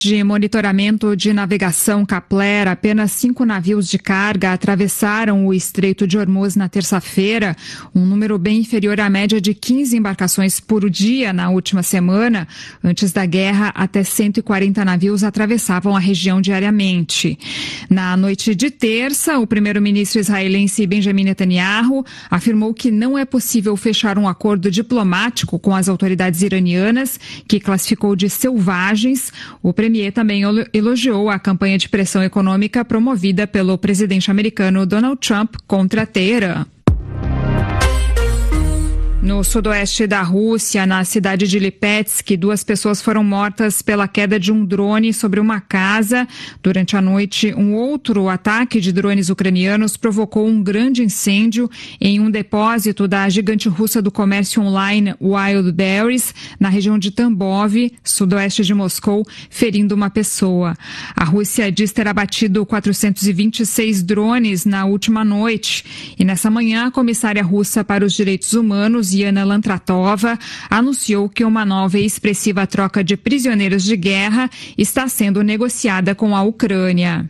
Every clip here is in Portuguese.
De monitoramento de navegação Kepler, apenas 5 navios de carga atravessaram o Estreito de Hormuz na terça-feira, um número bem inferior à média de 15 embarcações por dia na última semana. Antes da guerra, até 140 navios atravessavam a região diariamente. Na noite de terça, o primeiro-ministro israelense Benjamin Netanyahu afirmou que não é possível fechar um acordo diplomático com as autoridades iranianas, que classificou de selvagens. O premier também elogiou a campanha de pressão econômica promovida pelo presidente americano Donald Trump contra Teherã. No sudoeste da Rússia, na cidade de Lipetsk, 2 pessoas foram mortas pela queda de um drone sobre uma casa. Durante a noite, um outro ataque de drones ucranianos provocou um grande incêndio em um depósito da gigante russa do comércio online Wildberries, na região de Tambov, sudoeste de Moscou, ferindo uma pessoa. A Rússia diz ter abatido 426 drones na última noite. E nessa manhã, a comissária russa para os direitos humanos, Yana Lantratova, anunciou que uma nova e expressiva troca de prisioneiros de guerra está sendo negociada com a Ucrânia.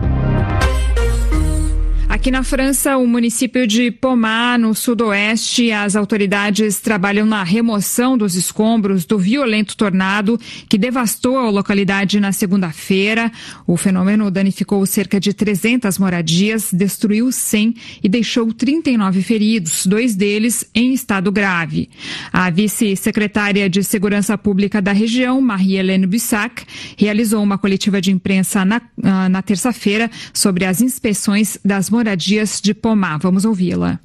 Aqui na França, o município de Pomar, no sudoeste, as autoridades trabalham na remoção dos escombros do violento tornado que devastou a localidade na segunda-feira. O fenômeno danificou cerca de 300 moradias, destruiu 100 e deixou 39 feridos, 2 deles em estado grave. A vice-secretária de Segurança Pública da região, Marie-Hélène Bussac, realizou uma coletiva de imprensa na terça-feira sobre as inspeções das moradias de Pomar. Vamos ouvi-la.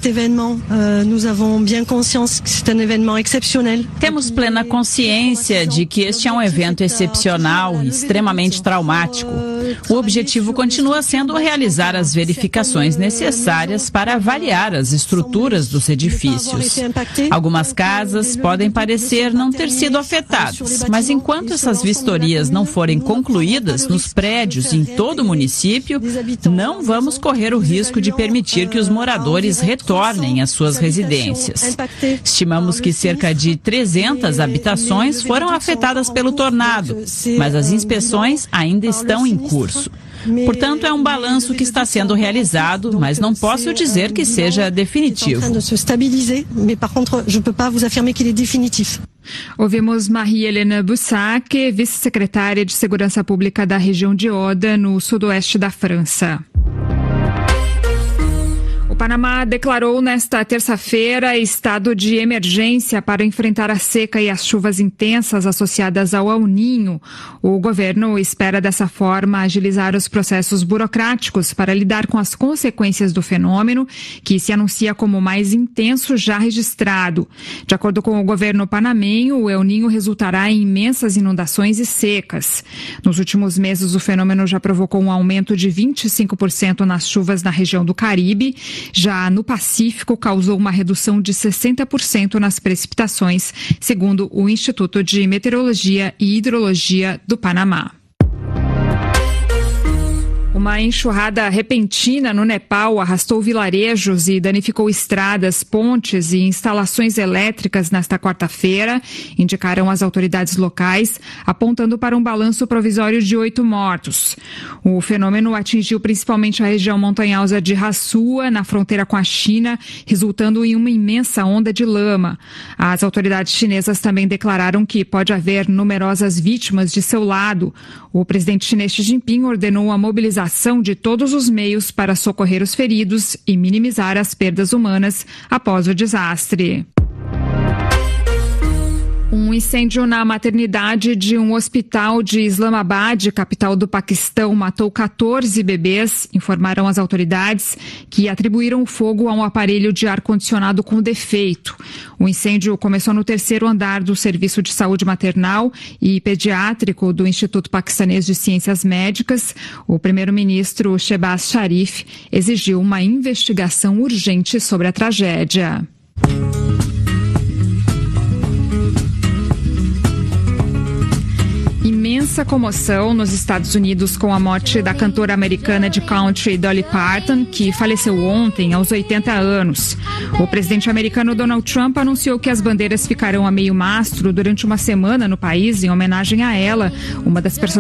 Temos plena consciência de que este é um evento excepcional e extremamente traumático. O objetivo continua sendo realizar as verificações necessárias para avaliar as estruturas dos edifícios. Algumas casas podem parecer não ter sido afetadas, mas enquanto essas vistorias não forem concluídas nos prédios em todo o município, não vamos correr o risco de permitir que os moradores retornem às suas residências. Estimamos que cerca de 300 habitações foram afetadas pelo tornado, mas as inspeções ainda estão em curso. Portanto, é um balanço que está sendo realizado, mas não posso dizer que seja definitivo. Ouvimos Marie-Hélène Bussac, vice-secretária de Segurança Pública da região de Oda, no sudoeste da França. O Panamá declarou nesta terça-feira estado de emergência para enfrentar a seca e as chuvas intensas associadas ao El Niño. O governo espera dessa forma agilizar os processos burocráticos para lidar com as consequências do fenômeno, que se anuncia como o mais intenso já registrado. De acordo com o governo panamenho, o El Niño resultará em imensas inundações e secas. Nos últimos meses, o fenômeno já provocou um aumento de 25% nas chuvas na região do Caribe. Já no Pacífico, causou uma redução de 60% nas precipitações, segundo o Instituto de Meteorologia e Hidrologia do Panamá. Uma enxurrada repentina no Nepal arrastou vilarejos e danificou estradas, pontes e instalações elétricas nesta quarta-feira, indicaram as autoridades locais, apontando para um balanço provisório de 8 mortos. O fenômeno atingiu principalmente a região montanhosa de Rassua, na fronteira com a China, resultando em uma imensa onda de lama. As autoridades chinesas também declararam que pode haver numerosas vítimas de seu lado. O presidente chinês Xi Jinping ordenou a mobilização de todos os meios para socorrer os feridos e minimizar as perdas humanas após o desastre. Um incêndio na maternidade de um hospital de Islamabad, capital do Paquistão, matou 14 bebês, informaram as autoridades, que atribuíram o fogo a um aparelho de ar-condicionado com defeito. O incêndio começou no 3º andar do Serviço de Saúde Maternal e Pediátrico do Instituto Paquistanês de Ciências Médicas. O primeiro-ministro Shehbaz Sharif exigiu uma investigação urgente sobre a tragédia. imensa comoção nos Estados Unidos com a morte da cantora americana de country Dolly Parton, que faleceu ontem aos 80 anos. O presidente americano Donald Trump anunciou que as bandeiras ficarão a meio mastro durante uma semana no país em homenagem a ela, uma das personagens